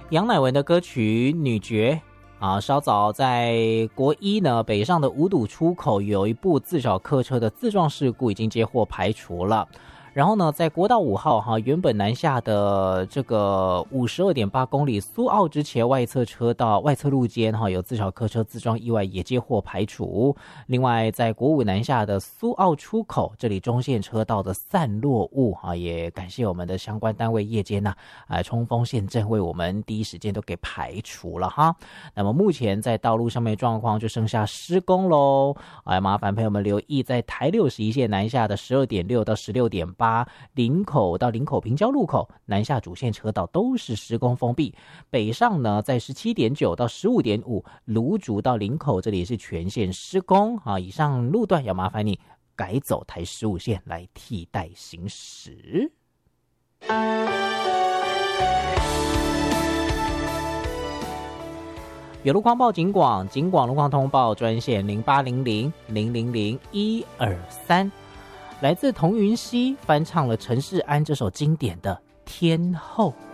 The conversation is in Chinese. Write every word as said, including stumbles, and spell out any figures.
杨乃文的歌曲《女爵》啊，稍早在国一呢北上的五堵出口有一部自小客车的自撞事故已经接获排除了。然后呢，在国道五号哈，原本南下的这个五十二点八公里苏澳之前外侧车道外侧路肩哈，有自小客车自撞意外也接获排除。另外，在国五南下的苏澳出口这里中线车道的散落物哈，也感谢我们的相关单位夜间呐、啊，冲锋陷阵为我们第一时间都给排除了哈。那么目前在道路上面状况就剩下施工喽，哎，麻烦朋友们留意，在台六十一线南下的十二点六到十六点八。林口到林口平交路口南下主线车道都是施工封闭，北上呢在十七点九到十五点五芦竹到林口这里是全线施工啊，以上路段要麻烦你改走台十五线来替代行驶。有路况报警广，警广路况通报专线零八零零零零零一二三。来自童云熙翻唱了陈世安这首经典的《天后》。